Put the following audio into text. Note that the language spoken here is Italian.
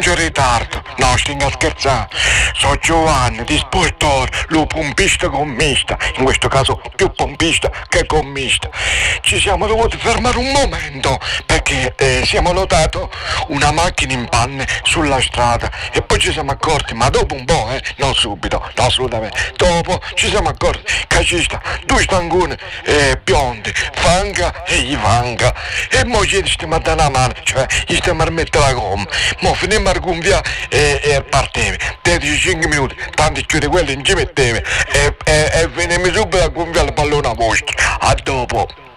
in ritardo. No, stinga scherzando. So Giovanni, di Sportor, lo pompista commista. In questo caso più pompista che commista. Ci siamo dovuti fermare un momento perché siamo notati una macchina in panne sulla strada e poi ci siamo accorti, ma dopo un po', non subito, no, assolutamente, dopo ci siamo accorti che ci sta due stangoni biondi, Fanga e Ivanka, e mo ci stiamo a dare una mano, cioè gli stiamo a mettere la gomma, mo finiamo a gonfiare e partiamo, 5 minuti, tanti chiudi quelli non ci mettevi e veniamo subito a gonfiare il pallone a vostra, a dopo.